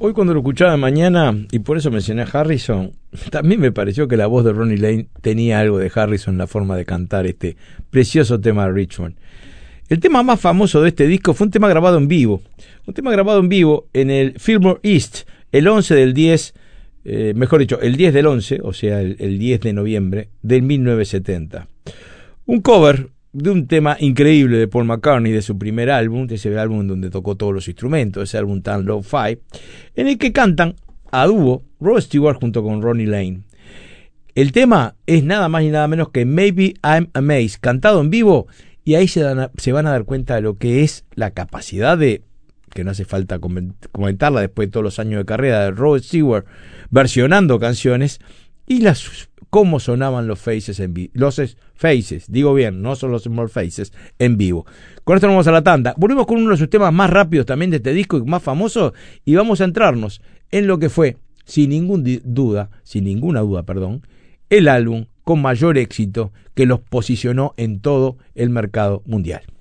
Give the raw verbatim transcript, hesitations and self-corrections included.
Hoy cuando lo escuchaba de mañana, y por eso mencioné a Harrison, también me pareció que la voz de Ronnie Lane tenía algo de Harrison en la forma de cantar este precioso tema de Richmond. El tema más famoso de este disco fue un tema grabado en vivo, un tema grabado en vivo en el Fillmore East, el once del diez, eh, mejor dicho, el diez del once, o sea, el, el diez de noviembre del mil novecientos setenta. Un cover de un tema increíble de Paul McCartney, de su primer álbum, de ese álbum donde tocó todos los instrumentos, ese álbum tan lo-fi, en el que cantan a dúo Rod Stewart junto con Ronnie Lane. El tema es nada más y nada menos que Maybe I'm Amazed, cantado en vivo, y ahí se, dan a, se van a dar cuenta de lo que es la capacidad de, que no hace falta comentarla después de todos los años de carrera, de Rod Stewart versionando canciones, y las cómo sonaban los Faces en vivo. Los Faces, digo bien, no son los Small Faces, en vivo. Con esto nos vamos a la tanda. Volvemos con uno de sus temas más rápidos también de este disco y más famoso, y vamos a entrarnos en lo que fue, sin ningún duda, sin ninguna duda, perdón, el álbum con mayor éxito que los posicionó en todo el mercado mundial.